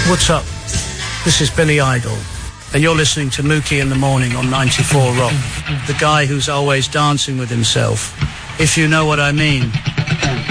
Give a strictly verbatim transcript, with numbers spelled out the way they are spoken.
What's up? This is Billy Idol, and you're listening to Mookie in the Morning on ninety-four Rock. The guy who's always dancing with himself, if you know what I mean.